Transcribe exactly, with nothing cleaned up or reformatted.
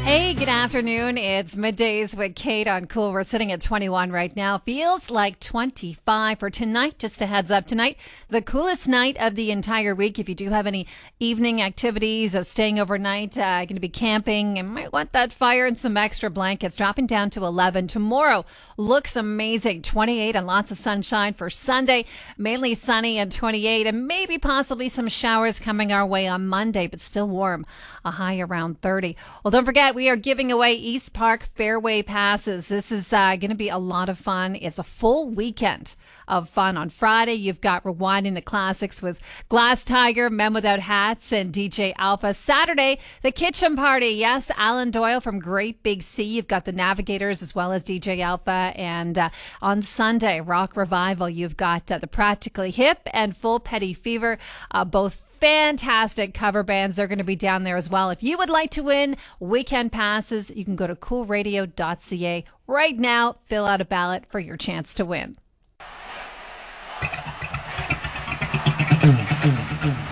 Hey, good afternoon. It's middays with Kate on Cool. We're sitting at twenty-one right now. Feels like twenty-five for tonight. Just a heads up tonight, the coolest night of the entire week. If you do have any evening activities, uh, staying overnight, uh, going to be camping, and might want that fire and some extra blankets, dropping down to eleven. Tomorrow looks amazing. twenty-eight and lots of sunshine for Sunday. Mainly sunny and twenty-eight, and maybe possibly some showers coming our way on Monday, but still warm. A high around thirty. Well, don't forget, we are giving away East Park Fairway passes. This is uh, going to be a lot of fun. It's a full weekend of fun. On Friday, you've got Rewinding the Classics with Glass Tiger, Men Without Hats, and D J Alpha. Saturday, the Kitchen Party. Yes, Alan Doyle from Great Big Sea. You've got the Navigators as well as D J Alpha. And uh, on Sunday, Rock Revival, you've got uh, the Practically Hip and Full Petty Fever, uh, both fantastic cover bands. They're going to be down there as well. If you would like to win weekend passes, you can go to cool radio dot c a right now. Fill out a ballot for your chance to win.